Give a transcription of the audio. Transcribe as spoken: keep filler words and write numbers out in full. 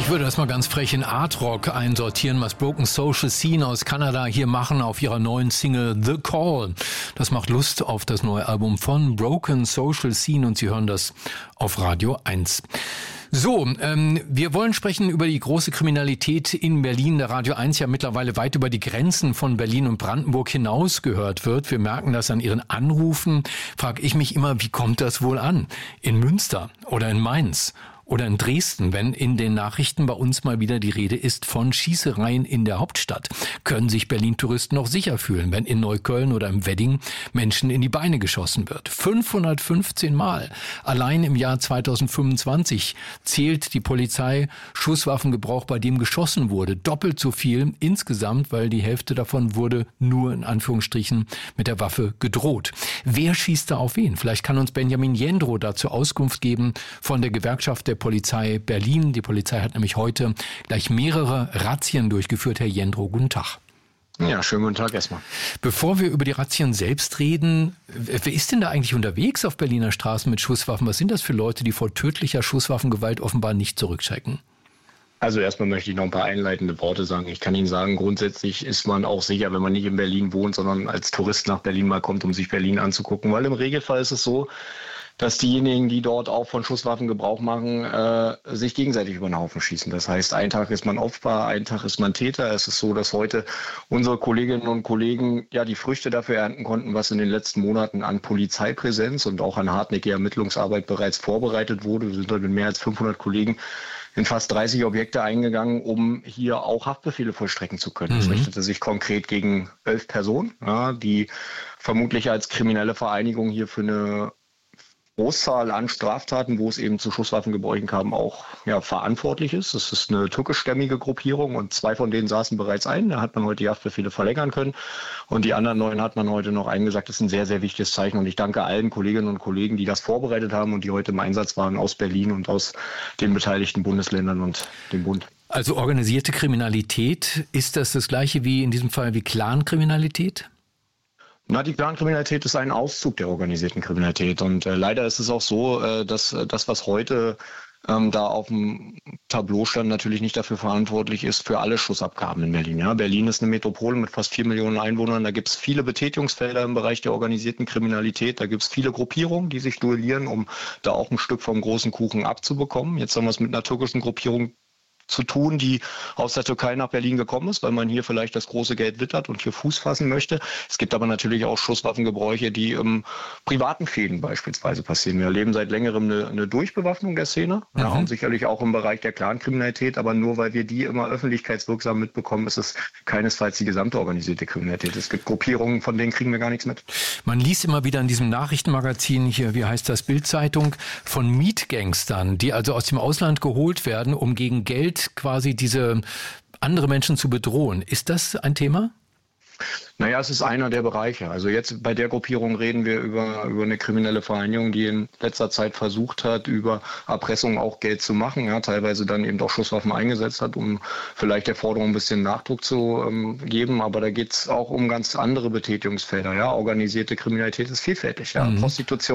Ich würde das mal ganz frech in Art Rock einsortieren, was Broken Social Scene aus Kanada hier machen auf ihrer neuen Single The Call. Das macht Lust auf das neue Album von Broken Social Scene und Sie hören das auf Radio eins. So, ähm, wir wollen sprechen über die große Kriminalität in Berlin, da Radio eins ja mittlerweile weit über die Grenzen von Berlin und Brandenburg hinaus gehört wird. Wir merken das an Ihren Anrufen. Frage ich mich immer, wie kommt das wohl an? In Münster oder in Mainz? Oder in Dresden, wenn in den Nachrichten bei uns mal wieder die Rede ist von Schießereien in der Hauptstadt. Können sich Berlin-Touristen noch sicher fühlen, wenn in Neukölln oder im Wedding Menschen in die Beine geschossen wird? fünfhundertfünfzehn Mal. Allein im Jahr zweitausendfünfundzwanzig zählt die Polizei Schusswaffengebrauch, bei dem geschossen wurde. Doppelt so viel insgesamt, weil die Hälfte davon wurde nur in Anführungsstrichen mit der Waffe gedroht. Wer schießt da auf wen? Vielleicht kann uns Benjamin Jendrow dazu Auskunft geben von der Gewerkschaft der Polizei Berlin. Die Polizei hat nämlich heute gleich mehrere Razzien durchgeführt. Herr Jendrow, guten Tag. Ja, schönen guten Tag erstmal. Bevor wir über die Razzien selbst reden, wer ist denn da eigentlich unterwegs auf Berliner Straßen mit Schusswaffen? Was sind das für Leute, die vor tödlicher Schusswaffengewalt offenbar nicht zurückschrecken? Also erstmal möchte ich noch ein paar einleitende Worte sagen. Ich kann Ihnen sagen, grundsätzlich ist man auch sicher, wenn man nicht in Berlin wohnt, sondern als Tourist nach Berlin mal kommt, um sich Berlin anzugucken. Weil im Regelfall ist es so, dass diejenigen, die dort auch von Schusswaffen Gebrauch machen, äh, sich gegenseitig über den Haufen schießen. Das heißt, ein Tag ist man Opfer, ein Tag ist man Täter. Es ist so, dass heute unsere Kolleginnen und Kollegen ja die Früchte dafür ernten konnten, was in den letzten Monaten an Polizeipräsenz und auch an hartnäckiger Ermittlungsarbeit bereits vorbereitet wurde. Wir sind dort mit mehr als fünfhundert Kollegen in fast dreißig Objekte eingegangen, um hier auch Haftbefehle vollstrecken zu können. Es mhm. richtete sich konkret gegen elf Personen, ja, die vermutlich als kriminelle Vereinigung hier für eine Großzahl an Straftaten, wo es eben zu Schusswaffengebräuchen kam, auch ja, verantwortlich ist. Es ist eine türkischstämmige Gruppierung und zwei von denen saßen bereits ein. Da hat man heute die Haftbefehle verlängern können und die anderen neun hat man heute noch eingesagt. Das ist ein sehr, sehr wichtiges Zeichen und ich danke allen Kolleginnen und Kollegen, die das vorbereitet haben und die heute im Einsatz waren aus Berlin und aus den beteiligten Bundesländern und dem Bund. Also organisierte Kriminalität, ist das das gleiche wie in diesem Fall wie Clankriminalität? Na, die Clankriminalität ist ein Auszug der organisierten Kriminalität und äh, leider ist es auch so, äh, dass äh, das, was heute ähm, da auf dem Tableau stand, natürlich nicht dafür verantwortlich ist für alle Schussabgaben in Berlin. Ja, Berlin ist eine Metropole mit fast vier Millionen Einwohnern, da gibt es viele Betätigungsfelder im Bereich der organisierten Kriminalität, da gibt es viele Gruppierungen, die sich duellieren, um da auch ein Stück vom großen Kuchen abzubekommen. Jetzt haben wir es mit einer türkischen Gruppierung zu tun, die aus der Türkei nach Berlin gekommen ist, weil man hier vielleicht das große Geld wittert und hier Fuß fassen möchte. Es gibt aber natürlich auch Schusswaffengebräuche, die im privaten Fäden beispielsweise passieren. Wir erleben seit längerem eine, eine Durchbewaffnung der Szene, mhm. ja, und sicherlich auch im Bereich der Clankriminalität, aber nur weil wir die immer öffentlichkeitswirksam mitbekommen, ist es keinesfalls die gesamte organisierte Kriminalität. Es gibt Gruppierungen, von denen kriegen wir gar nichts mit. Man liest immer wieder in diesem Nachrichtenmagazin hier, wie heißt das, Bild-Zeitung, von Mietgangstern, die also aus dem Ausland geholt werden, um gegen Geld quasi diese andere Menschen zu bedrohen. Ist das ein Thema? Naja, es ist einer der Bereiche. Also jetzt bei der Gruppierung reden wir über, über eine kriminelle Vereinigung, die in letzter Zeit versucht hat, über Erpressung auch Geld zu machen, ja, teilweise dann eben auch Schusswaffen eingesetzt hat, um vielleicht der Forderung ein bisschen Nachdruck zu ähm, geben. Aber da geht es auch um ganz andere Betätigungsfelder. Ja. Organisierte Kriminalität ist vielfältig. Ja. Mhm. Prostitution